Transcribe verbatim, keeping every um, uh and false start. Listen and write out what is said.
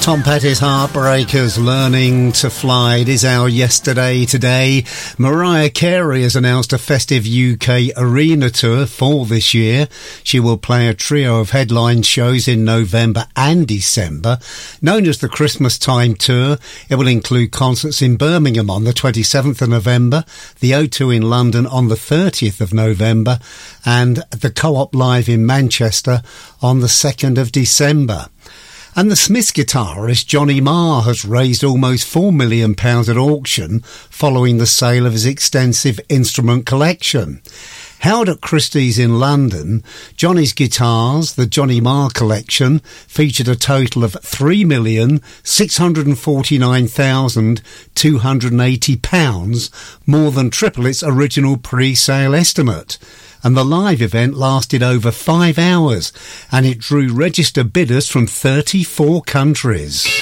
Tom Petty's Heartbreakers, Learning to Fly. It is our yesterday today. Mariah Carey has announced a festive U K arena tour for this year. She will play a trio of headline shows in November and December. Known as the Christmas Time Tour, it will include concerts in Birmingham on the twenty-seventh of November, the O two in London on the thirtieth of November, and the Co-op Live in Manchester on the second of December. And the Smiths guitarist Johnny Marr has raised almost four million pounds at auction following the sale of his extensive instrument collection. Held at Christie's in London, Johnny's guitars, the Johnny Marr collection, featured a total of three million six hundred forty-nine thousand two hundred eighty pounds, more than triple its original pre-sale estimate. And the live event lasted over five hours, and it drew registered bidders from thirty-four countries.